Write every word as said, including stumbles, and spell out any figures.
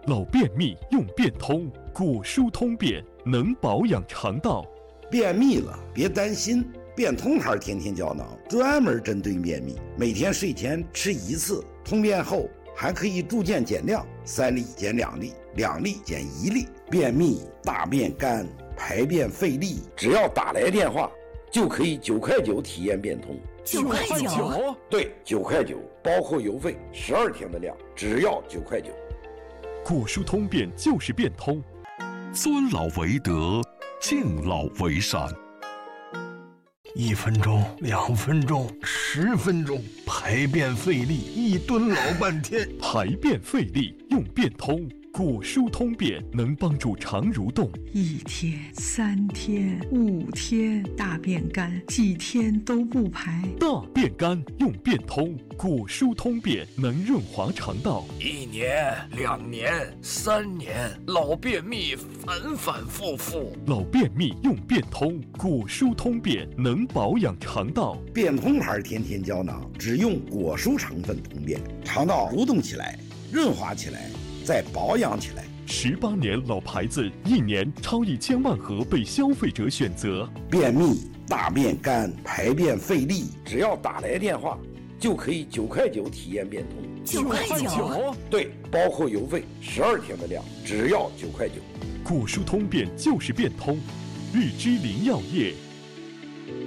老便秘用便通，果蔬通便能保养肠道。 便秘了别担心，便通牌天天胶囊专门针对便秘，每天睡前吃一次，通便后还可以逐渐减量，三粒减两粒，两粒减一粒。便秘、大便干、排便费力，只要打来电话就可以九块九体验便通。 九块九？ 对，九块九，包括邮费，十二天的量，只要九块九。 果蔬通便就是便通， 尊老为德，敬老为善。 一分钟，两分钟，十分钟，排便费力，一蹲老半天。 排便费力用便通，果蔬通便能帮助肠蠕动。 一天、三天、五天，大便干，几天都不排。 大便干用便通，果蔬通便能润滑肠道。 一年、两年、三年，老便秘反反复复。 老便秘用便通，果蔬通便能保养肠道。 便通牌天天胶囊只用果蔬成分通便，肠道蠕动起来，润滑起来，再保养起来。 十八年老牌子，一年超一千万盒被消费者选择。 便秘、大便干、排便费力，只要打来电话就可以九块九体验便通。 九块九？ 对，包括邮费，十二天的量，只要九块九。 果蔬通便就是便通，日之林药业